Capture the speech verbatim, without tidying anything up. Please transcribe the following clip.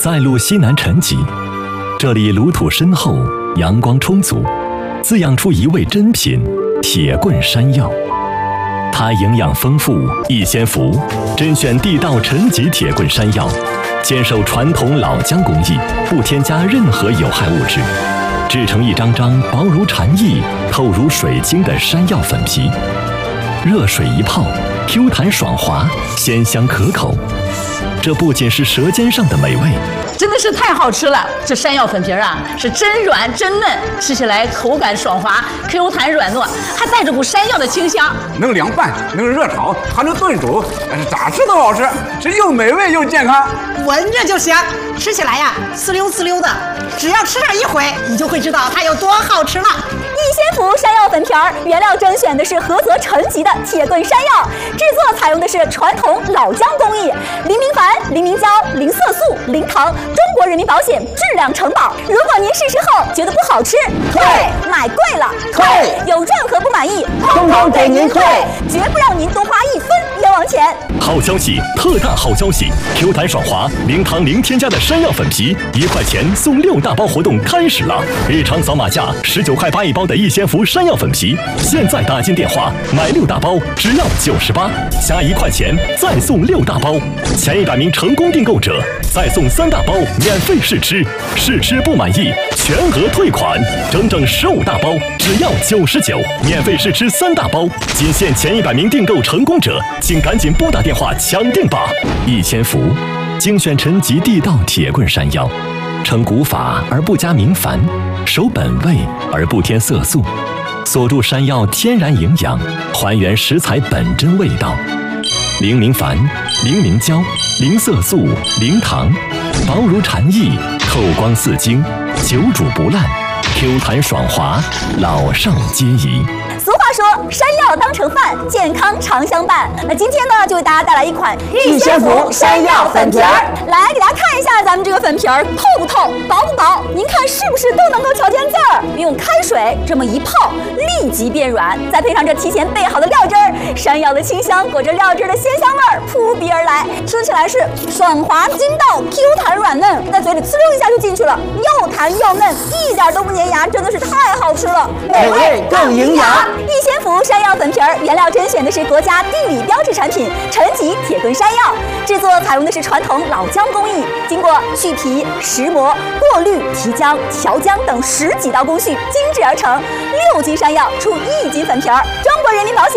在路西南陈集，这里炉土深厚，阳光充足，滋养出一味珍品——铁棍山药。它营养丰富，易先服，甄选地道陈集铁棍山药，坚守传统老姜工艺，不添加任何有害物质，制成一张张薄如蝉翼、透如水晶的山药粉皮。热水一泡 ，Q 弹爽滑，鲜香可口。这不仅是舌尖上的美味， 真的是太好吃了！这山药粉皮啊，是真软真嫩，吃起来口感爽滑 ，Q 弹软糯，还带着股山药的清香。 能凉拌，能热炒，还能炖煮，咋吃都好吃，这又美味又健康。 闻着就香，吃起来呀，呲溜呲溜的。只要吃上一回，你就会知道它有多好吃了。 易先福山药粉皮儿原料甄选的是菏泽陈集的铁棍山药，制作采用的是传统老姜工艺，零明矾、零明胶、零色素、零糖，中国人民保险质量承保。如果您试吃后觉得不好吃，退；买贵了， 退； 有任何不满意， 通通给您退， 绝不让您多花一分冤枉钱。 好消息，特大好消息 ！Q 弹爽滑、零糖零添加的山药粉皮，一块钱送六大包活动开始了！日常扫码价十九块八一包的易先福山药粉皮，现在打进电话买六大包只要九十八，加一块钱再送六大包，前一百名成功订购者再送三大包免费试吃，试吃不满意全额退款，整整十五大包只要九十九，免费试吃三大包，仅限前一百名订购成功者，请赶紧拨打电话抢订吧！易先福精选陈集地道铁棍山药，成古法而不加明矾，守本味而不添色素，锁住山药天然营养，还原食材本真味道。零明矾、零明胶、零色素、零糖，薄如蝉翼，透光似晶，久煮不烂， Q 弹爽滑，老少皆宜。 俗话说，山药当成饭，健康常相伴。那今天呢，就为大家带来一款易先福山药粉皮儿。 来给大家看一下咱们这个粉皮儿透不透、薄不薄，您看是不是都能够瞧见字儿？用开水这么一泡，立即变软，再配上这提前备好的料汁儿，山药的清香裹着料汁的鲜香味儿扑鼻而来，吃起来是爽滑筋道、Q 弹软嫩，在嘴里呲溜一下就进去了，又弹又嫩，一点都不粘牙，真的是太好吃了， 美味更营养。 易先福山药粉皮儿原料甄选的是国家地理标志产品陈集铁棍山药，制作采用的是传统老姜工艺，经过去皮、石磨、过滤、提浆、调浆等十几道工序精制而成，六斤山药出一斤粉皮儿。中国人民保险